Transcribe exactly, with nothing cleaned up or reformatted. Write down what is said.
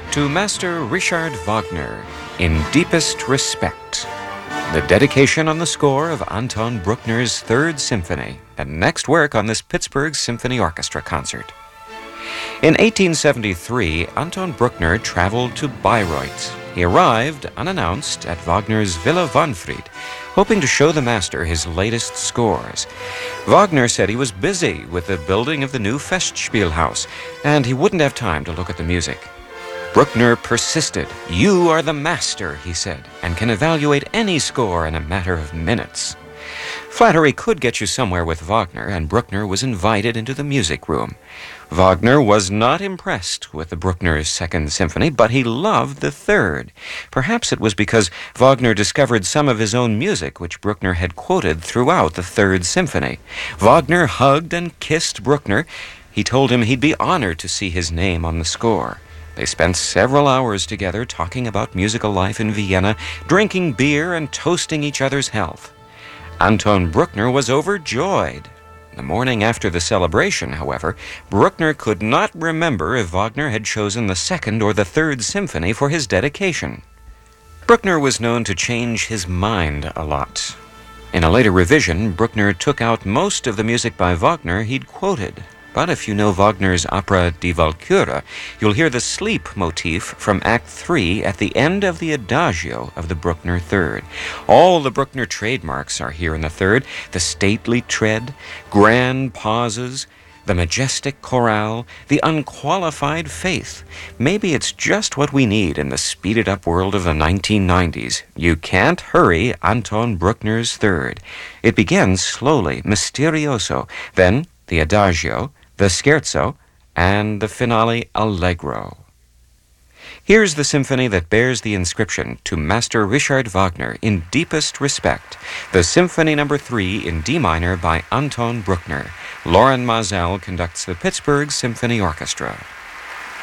To Master Richard Wagner, in deepest respect. The dedication on the score of Anton Bruckner's Third Symphony, and next work on this Pittsburgh Symphony Orchestra concert. In eighteen seventy-three, Anton Bruckner traveled to Bayreuth. He arrived, unannounced, at Wagner's Villa Wahnfried, hoping to show the master his latest scores. Wagner said he was busy with the building of the new Festspielhaus, and he wouldn't have time to look at the music. Bruckner persisted. "You are the master," he said, "and can evaluate any score in a matter of minutes." Flattery could get you somewhere with Wagner, and Bruckner was invited into the music room. Wagner was not impressed with the Bruckner's Second Symphony, but he loved the Third. Perhaps it was because Wagner discovered some of his own music, which Bruckner had quoted throughout the Third Symphony. Wagner hugged and kissed Bruckner. He told him he'd be honored to see his name on the score. They spent several hours together talking about musical life in Vienna, drinking beer and toasting each other's health. Anton Bruckner was overjoyed. The morning after the celebration, however, Bruckner could not remember if Wagner had chosen the Second or the Third Symphony for his dedication. Bruckner was known to change his mind a lot. In a later revision, Bruckner took out most of the music by Wagner he'd quoted. But if you know Wagner's opera Die Walküre, you'll hear the sleep motif from Act three at the end of the Adagio of the Bruckner Third. All the Bruckner trademarks are here in the Third: the stately tread, grand pauses, the majestic chorale, the unqualified faith. Maybe it's just what we need in the speeded-up world of the nineteen nineties. You can't hurry Anton Bruckner's Third. It begins slowly, mysterioso, then the Adagio, the Scherzo, and the finale Allegro. Here's the symphony that bears the inscription "To Master Richard Wagner, in deepest respect," the Symphony Number Three in D minor by Anton Bruckner. Loren Mazel conducts the Pittsburgh Symphony Orchestra.